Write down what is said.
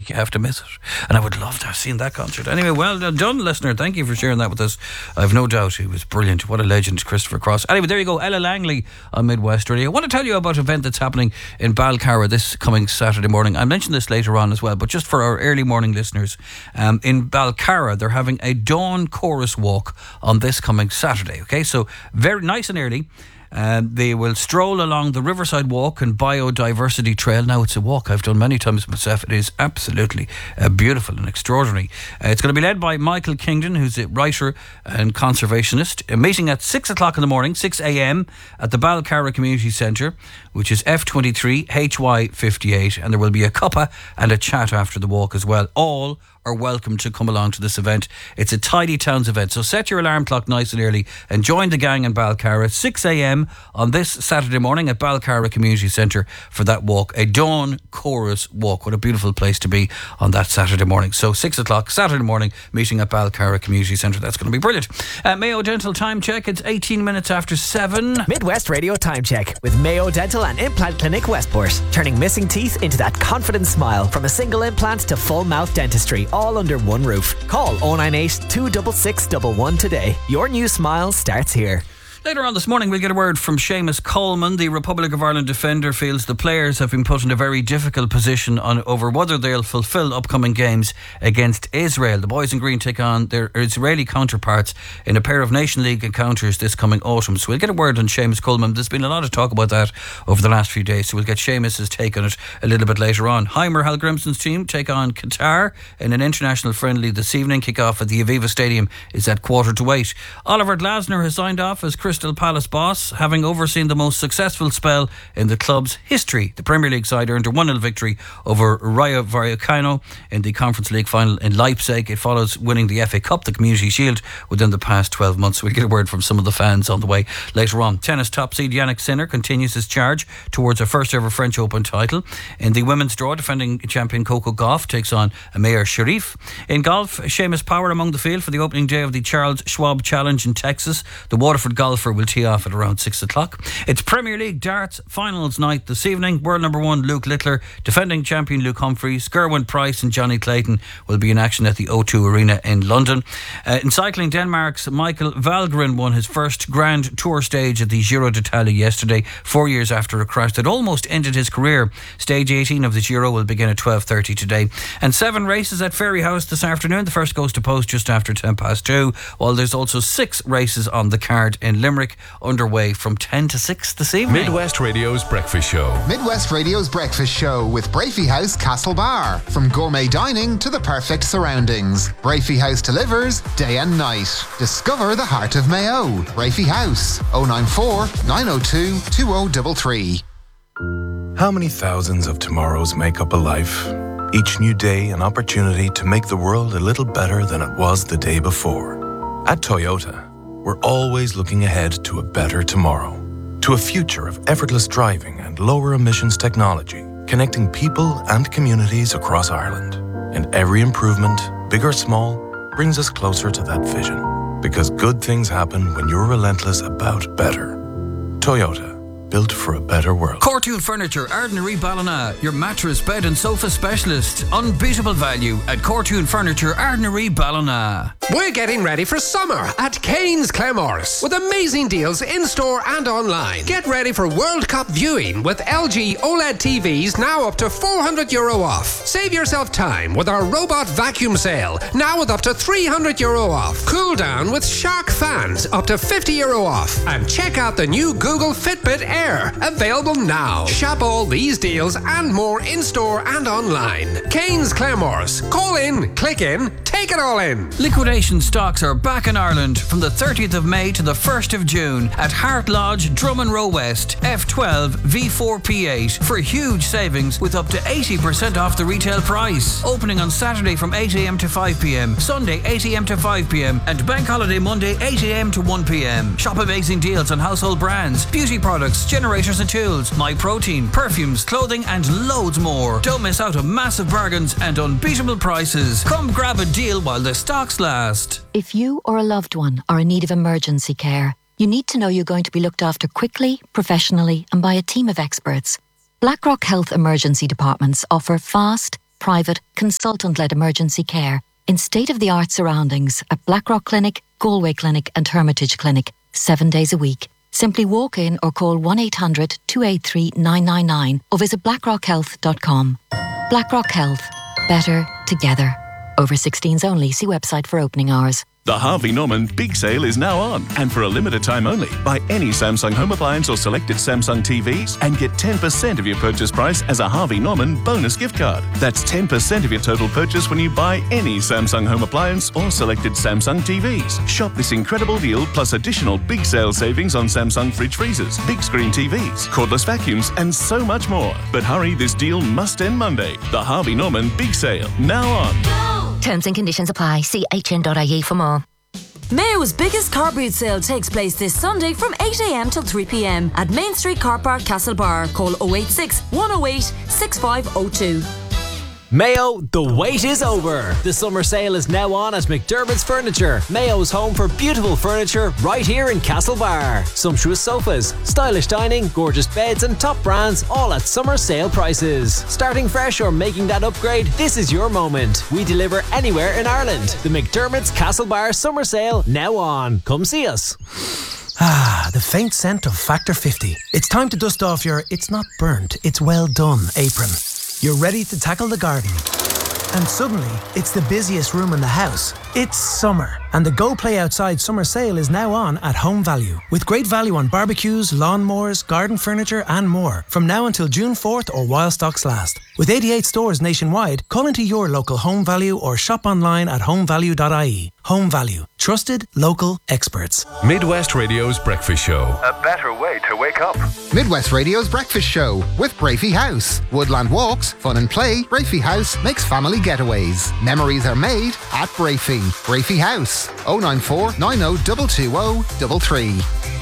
You have to miss it. And I would love to have seen that concert. Anyway, well done, listener. Thank you for sharing that with us. I've no doubt he was brilliant. What a legend, Christopher Cross. Anyway, there you go. Ella Langley on Midwest Radio. I want to tell you about an event that's happening in Balcarra this coming Saturday morning. I'll mention this later on as well, but just for our early morning listeners, in Balcarra, they're having a dawn chorus walk on this coming Saturday. Okay, so very nice and early. They will stroll along the Riverside Walk and Biodiversity Trail. Now, it's a walk I've done many times myself. It is absolutely beautiful and extraordinary. It's going to be led by Michael Kingdon, who's a writer and conservationist. A meeting at 6 o'clock in the morning, 6 a.m. at the Balcarra Community Centre, which is F23 HY58, and there will be a cuppa and a chat after the walk as well. All are welcome to come along to this event. It's a Tidy Towns event, so set your alarm clock nice and early and join the gang in Balcarra at 6 a.m. on this Saturday morning at Balcarra Community Centre for that walk, a dawn chorus walk. What a beautiful place to be on that Saturday morning. So 6 o'clock Saturday morning, meeting at Balcarra Community Centre. That's going to be brilliant. Mayo Dental time check. It's 18 minutes after 7. Midwest Radio time check with Mayo Dental and Implant Clinic Westport, turning missing teeth into that confident smile, from a single implant to full mouth dentistry, all under one roof. Call 098 266 111 today. Your new smile starts here. Later on this morning, we'll get a word from Seamus Coleman. The Republic of Ireland defender feels the players have been put in a very difficult position over whether they'll fulfil upcoming games against Israel. The boys in green take on their Israeli counterparts in a pair of Nation League encounters this coming autumn. So we'll get a word on Seamus Coleman. There's been a lot of talk about that over the last few days, so we'll get Seamus's take on it a little bit later on. Heimer Hallgrimsson's team take on Qatar in an international friendly this evening. Kick-off at the Aviva Stadium is at 7:45. Oliver Glasner has signed off as Crystal Palace boss, having overseen the most successful spell in the club's history. The Premier League side earned a 1-0 victory over Rayo Vallecano in the Conference League final in Leipzig. It follows winning the FA Cup, the Community Shield, within the past 12 months. We'll get a word from some of the fans on the way later on. Tennis top seed Yannick Sinner continues his charge towards a first ever French Open title. In the women's draw, defending champion Coco Gauff takes on Amir Sharif. In golf, Seamus Power among the field for the opening day of the Charles Schwab Challenge in Texas. The Waterford golfer will tee off at around 6 o'clock. It's Premier League darts finals night this evening. World number 1 Luke Littler, defending champion Luke Humphries, Gerwyn Price and Johnny Clayton will be in action at the O2 Arena in London. In cycling, Denmark's Michael Valgren won his first Grand Tour stage at the Giro d'Italia yesterday, 4 years after a crash that almost ended his career. Stage 18 of the Giro will begin at 12:30 today. And 7 races at Ferryhouse this afternoon. The first goes to post just after 2:10, while there's also 6 races on the card in Limerick, underway from 10 to 6 this evening. Midwest Radio's Breakfast Show. Midwest Radio's Breakfast Show with Brafey House Castlebar. From gourmet dining to the perfect surroundings, Brafey House delivers day and night. Discover the heart of Mayo. Brafey House, 094 902 2033. How many thousands of tomorrows make up a life? Each new day an opportunity to make the world a little better than it was the day before. At Toyota, we're always looking ahead to a better tomorrow, to a future of effortless driving and lower emissions technology, connecting people and communities across Ireland. And every improvement, big or small, brings us closer to that vision. Because good things happen when you're relentless about better. Toyota, built for a better world. Cortoon Furniture, Ardnary Ballina, your mattress, bed and sofa specialist. Unbeatable value at Cortoon Furniture, Ardnary Ballina. We're getting ready for summer at Kane's Claremorris with amazing deals in-store and online. Get ready for World Cup viewing with LG OLED TVs now up to €400 off. Save yourself time with our robot vacuum sale, now with up to €300 off. Cool down with Shark fans, up to €50 off. And check out the new Google Fitbit Air, available now. Shop all these deals and more in-store and online. Kane's Claremorris. Call in, click in, take it all in. Liquidation stocks are back in Ireland from the 30th of May to the 1st of June at Hart Lodge, Drummond Row West, F12 V4P8 for huge savings with up to 80% off the retail price. Opening on Saturday from 8am to 5pm, Sunday 8am to 5pm and Bank Holiday Monday 8am to 1pm. Shop amazing deals on household brands, beauty products, generators and tools, My Protein, perfumes, clothing and loads more. Don't miss out on massive bargains and unbeatable prices. Come grab a deal while the stocks last. If you or a loved one are in need of emergency care, you need to know you're going to be looked after quickly, professionally and by a team of experts. BlackRock Health Emergency Departments offer fast, private, consultant-led emergency care in state-of-the-art surroundings at Blackrock Clinic, Galway Clinic and Hermitage Clinic, 7 days a week. Simply walk in or call 1-800-283-999 or visit blackrockhealth.com. Blackrock Health. Better together. Over 16s only. See website for opening hours. The Harvey Norman Big Sale is now on, and for a limited time only. Buy any Samsung home appliance or selected Samsung TVs and get 10% of your purchase price as a Harvey Norman bonus gift card. That's 10% of your total purchase when you buy any Samsung home appliance or selected Samsung TVs. Shop this incredible deal plus additional big sale savings on Samsung fridge freezers, big screen TVs, cordless vacuums and so much more. But hurry, this deal must end Monday. The Harvey Norman Big Sale, now on. Terms and conditions apply. See hn.ie for more. Mayo's biggest car boot sale takes place this Sunday from 8 a.m. till 3 p.m. at Main Street Car Park, Castlebar. Call 086 108 6502. Mayo, the wait is over. The summer sale is now on at McDermott's Furniture, Mayo's home for beautiful furniture right here in Castlebar. Sumptuous sofas, stylish dining, gorgeous beds and top brands all at summer sale prices. Starting fresh or making that upgrade, this is your moment. We deliver anywhere in Ireland. The McDermott's Castlebar summer sale now on. Come see us. Ah, the faint scent of Factor 50. It's time to dust off your "it's not burnt, it's well done" apron. You're ready to tackle the garden. And suddenly, it's the busiest room in the house. It's summer, and the Go Play Outside summer sale is now on at Home Value. With great value on barbecues, lawnmowers, garden furniture and more. From now until June 4th or while stocks last. With 88 stores nationwide, call into your local Home Value or shop online at homevalue.ie. Home Value. Trusted, local experts. Midwest Radio's Breakfast Show. A better way to wake up. Midwest Radio's Breakfast Show with Brafey House. Woodland walks, fun and play. Brafey House makes family getaways. Memories are made at Brafey. Brafey House. 094 90 220 33.